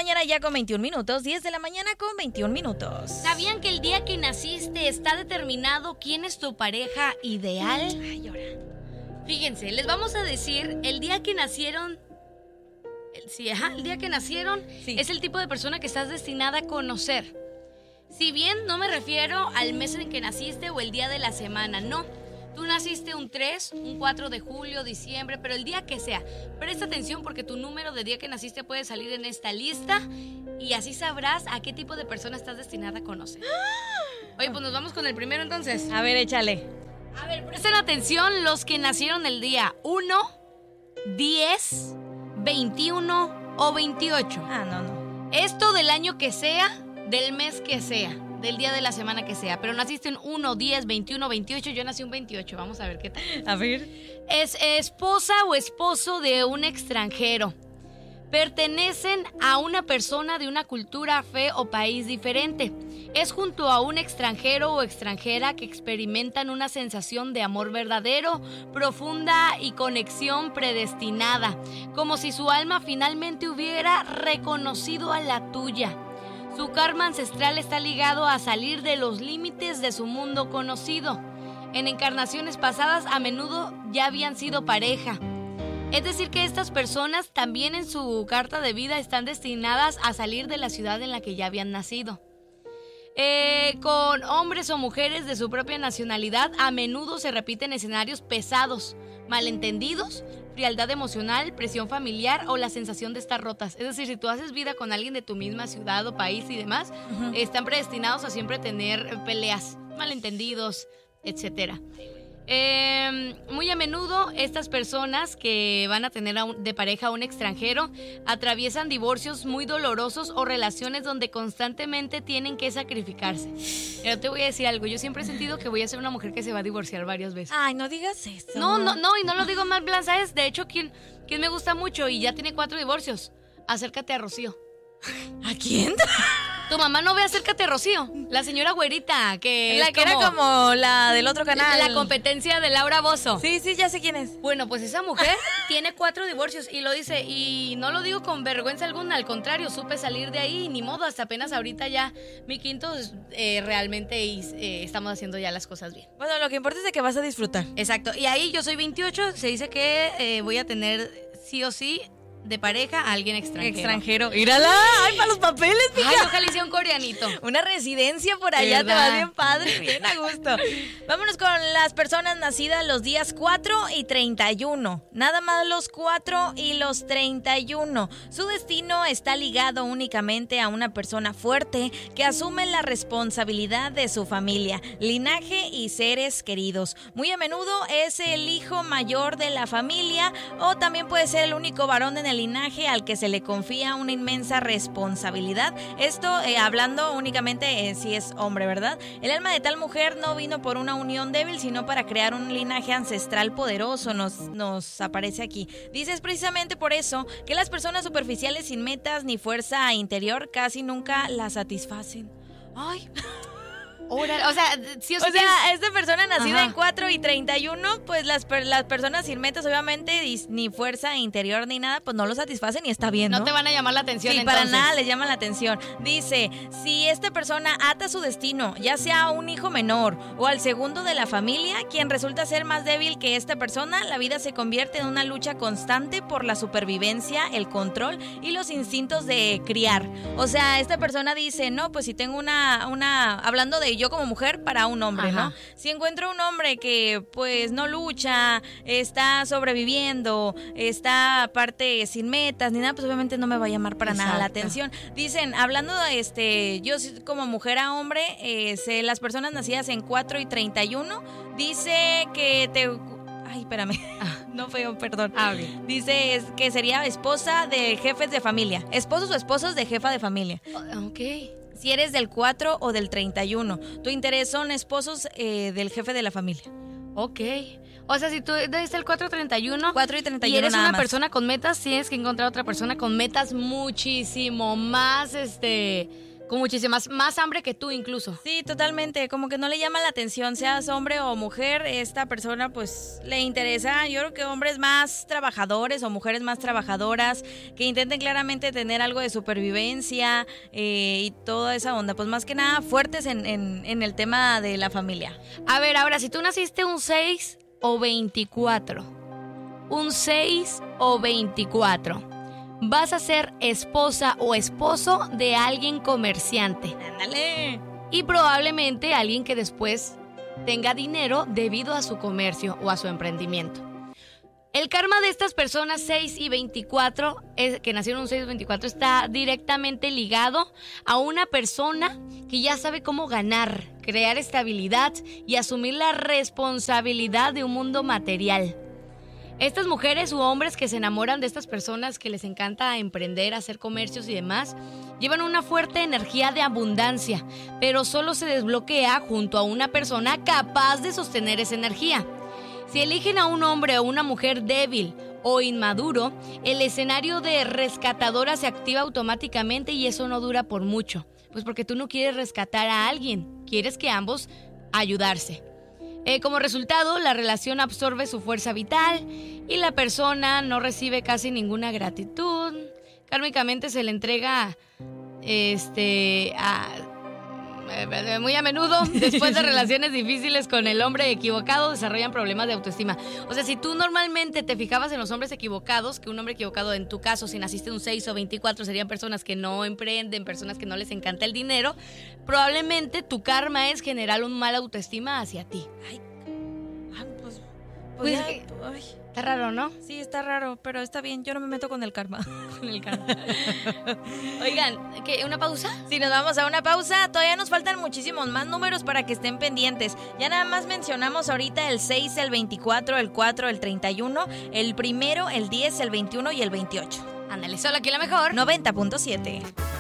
mañana ya con 21 minutos, 10 de la mañana con 21 minutos. ¿Sabían que el día que naciste está determinado quién es tu pareja ideal? Ay, ahora. Fíjense, les vamos a decir el día que nacieron. El día que nacieron es el tipo de persona que estás destinada a conocer. Si bien no me refiero al mes en que naciste o el día de la semana, no. Tú naciste un 3, un 4 de julio, diciembre, pero el día que sea. Presta atención porque tu número de día que naciste puede salir en esta lista y así sabrás a qué tipo de persona estás destinada a conocer. Oye, pues nos vamos con el primero entonces. A ver, échale. A ver, presten atención los que nacieron el día 1, 10, 21 o 28. No. Esto del año que sea, del mes que sea. Del día de la semana que sea, pero naciste en 1, 10, 21, 28, yo nací un 28, vamos a ver qué tal. A ver. Es esposa o esposo de un extranjero. Pertenecen a una persona de una cultura, fe o país diferente. Es junto a un extranjero o extranjera que experimentan una sensación de amor verdadero, profunda y conexión predestinada, como si su alma finalmente hubiera reconocido a la tuya. Su karma ancestral está ligado a salir de los límites de su mundo conocido. En encarnaciones pasadas a menudo ya habían sido pareja. Es decir que estas personas también en su carta de vida están destinadas a salir de la ciudad en la que ya habían nacido. Con hombres o mujeres de su propia nacionalidad a menudo se repiten escenarios pesados, malentendidos, frialdad emocional, presión familiar o la sensación de estar rotas. Es decir, si tú haces vida con alguien de tu misma ciudad o país y demás, están predestinados a siempre tener peleas, malentendidos, etcétera. Muy a menudo estas personas que van a tener de pareja a un extranjero atraviesan divorcios muy dolorosos o relaciones donde constantemente tienen que sacrificarse. Pero te voy a decir algo, yo siempre he sentido que voy a ser una mujer que se va a divorciar varias veces. Ay, no digas eso. No, y no lo digo mal, Blanca, es de hecho quien me gusta mucho y ya tiene 4 divorcios. Acércate a Rocío. ¿A quién? Tu mamá no ve Acércate a Rocío, la señora güerita, que la que era como la del otro canal. La competencia de Laura Bozzo. Sí, ya sé quién es. Bueno, pues esa mujer tiene 4 divorcios y lo dice, y no lo digo con vergüenza alguna, al contrario, supe salir de ahí, ni modo, hasta apenas ahorita ya mi quinto realmente estamos haciendo ya las cosas bien. Bueno, lo que importa es de que vas a disfrutar. Exacto, y ahí yo soy 28, se dice que voy a tener sí o sí de pareja a alguien extranjero. ¡Mírala! ¡Ay, para los papeles, mija! Ay, ojalá hiciera un coreanito. Una residencia por allá, te va bien padre, bien a gusto. Vámonos con las personas nacidas los días 4 y 31. Nada más los 4 y los 31. Su destino está ligado únicamente a una persona fuerte que asume la responsabilidad de su familia, linaje y seres queridos. Muy a menudo es el hijo mayor de la familia o también puede ser el único varón en el linaje al que se le confía una inmensa responsabilidad. Esto hablando únicamente si es hombre, ¿verdad? El alma de tal mujer no vino por una unión débil, sino para crear un linaje ancestral poderoso, nos aparece aquí. Dice, es precisamente por eso que las personas superficiales sin metas ni fuerza interior casi nunca la satisfacen. Ay... O sea, sí, esta persona nacida en 4 y 31, pues las personas sin metas, obviamente, ni fuerza interior ni nada, pues no lo satisfacen y está bien, ¿no? No te van a llamar la atención, sí, entonces. Para nada les llama la atención. Dice, si esta persona ata su destino, ya sea a un hijo menor o al segundo de la familia, quien resulta ser más débil que esta persona, la vida se convierte en una lucha constante por la supervivencia, el control y los instintos de criar. O sea, esta persona dice, no, pues si tengo una hablando de yo como mujer para un hombre, ¿no? Si encuentro un hombre que pues no lucha, está sobreviviendo, está aparte sin metas ni nada, pues obviamente no me va a llamar para nada la atención. Dicen, hablando de yo como mujer a hombre, las personas nacidas en 4 y 31, dice que Ay, espérame. No fue, perdón. Bien. Dice que sería esposa de jefes de familia. Esposos o esposas de jefa de familia. Ok. Si eres del 4 o del 31. Tu interés son esposos del jefe de la familia. Ok. O sea, si tú desde el 431 y 31 y eres nada una más. persona con metas, tienes que encontrar otra persona con metas muchísimo más, con muchísima más hambre que tú incluso. Sí, totalmente, como que no le llama la atención, seas hombre o mujer, esta persona pues le interesa, yo creo que hombres más trabajadores o mujeres más trabajadoras, que intenten claramente tener algo de supervivencia y toda esa onda, pues más que nada fuertes en el tema de la familia. A ver, ahora, si tú naciste un 6 o 24, un 6 o 24, vas a ser esposa o esposo de alguien comerciante. ¡Ándale! Y probablemente alguien que después tenga dinero debido a su comercio o a su emprendimiento. El karma de estas personas 6 y 24, que nacieron un 6 y 24, está directamente ligado a una persona que ya sabe cómo ganar, crear estabilidad y asumir la responsabilidad de un mundo material. Estas mujeres u hombres que se enamoran de estas personas que les encanta emprender, hacer comercios y demás, llevan una fuerte energía de abundancia, pero solo se desbloquea junto a una persona capaz de sostener esa energía. Si eligen a un hombre o una mujer débil o inmaduro, el escenario de rescatadora se activa automáticamente y eso no dura por mucho. Pues porque tú no quieres rescatar a alguien, quieres que ambos ayudarse. Como resultado, la relación absorbe su fuerza vital y la persona no recibe casi ninguna gratitud. Kármicamente se le entrega muy a menudo, después de relaciones difíciles con el hombre equivocado, desarrollan problemas de autoestima. O sea, si tú normalmente te fijabas en los hombres equivocados, que un hombre equivocado en tu caso, si naciste un 6 o 24, serían personas que no emprenden, personas que no les encanta el dinero, probablemente tu karma es generar un mal autoestima hacia ti. Ay, Pues ya, que- ay, Está raro, ¿no? sí, está raro, pero está bien, yo no me meto con el karma. Con el karma. Oigan, ¿qué? ¿Una pausa? Si nos vamos a una pausa, todavía nos faltan muchísimos más números para que estén pendientes. Ya nada más mencionamos ahorita el 6, el 24, el 4, el 31, el 1, el 10, el 21 y el 28. Ándale, solo aquí la mejor. 90.7.